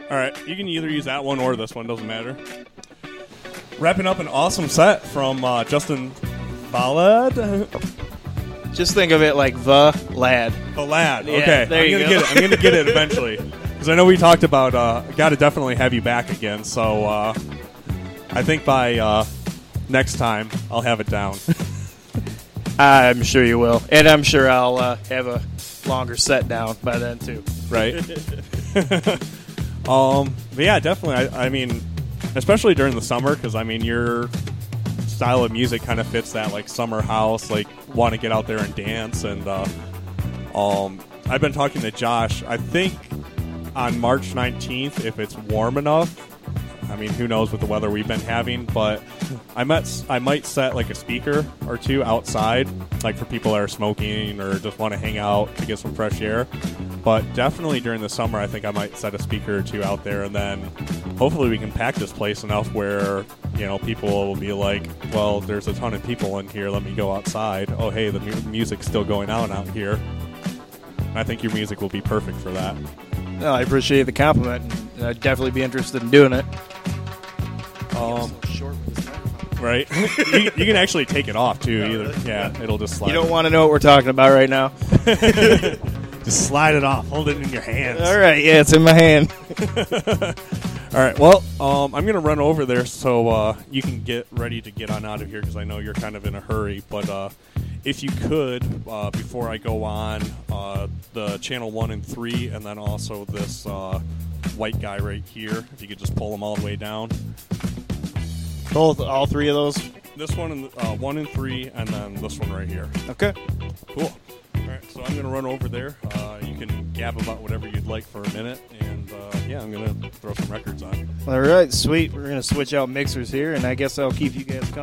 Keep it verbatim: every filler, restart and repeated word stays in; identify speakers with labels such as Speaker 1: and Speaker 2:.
Speaker 1: All right, you can either use that one or this one, doesn't matter. Wrapping up an awesome set from uh, Justin Ballad.
Speaker 2: Just think of it like the lad.
Speaker 1: The lad.
Speaker 2: Yeah,
Speaker 1: Okay,
Speaker 2: there
Speaker 1: I'm
Speaker 2: you
Speaker 1: gonna
Speaker 2: go.
Speaker 1: get it. I'm gonna get it eventually because I know we talked about. Uh, Got to definitely have you back again. So uh, I think by uh, next time I'll have it down.
Speaker 2: I'm sure you will, and I'm sure I'll uh, have a longer set down by then too.
Speaker 1: Right. um. But yeah, definitely. I, I mean, especially during the summer, because I mean, your style of music kind of fits that like summer house, like want to get out there and dance. And uh, um, I've been talking to Josh. I think on March nineteenth, if it's warm enough. I mean, who knows with the weather we've been having, but I might I might set like a speaker or two outside, like for people that are smoking or just want to hang out to get some fresh air. But definitely during the summer, I think I might set a speaker or two out there, and then hopefully we can pack this place enough where, you know, people will be like, well, there's a ton of people in here, let me go outside. Oh, hey, the mu- music's still going on out here. And I think your music will be perfect for that.
Speaker 2: No, I appreciate the compliment. And I'd definitely be interested in doing it.
Speaker 1: Um, right? you, you can actually take it off, too. Either. Yeah, it'll just slide.
Speaker 2: You don't want to know what we're talking about right now.
Speaker 1: Just slide it off. Hold it in your hands.
Speaker 2: All right, yeah, it's in my hand.
Speaker 1: All right, well, um, I'm going to run over there so uh, you can get ready to get on out of here because I know you're kind of in a hurry. But uh, if you could, uh, before I go on, uh, the channel one and three, and then also this uh, white guy right here, if you could just pull them all the way down.
Speaker 2: Both, all three of those?
Speaker 1: This one, and uh, one and three, and then this one right here.
Speaker 2: Okay.
Speaker 1: Cool. All right, so I'm going to run over there. Uh, you can gab about whatever you'd like for a minute, and uh, yeah, I'm going to throw some records on.
Speaker 2: All right, sweet. We're going to switch out mixers here, and I guess I'll keep you guys company.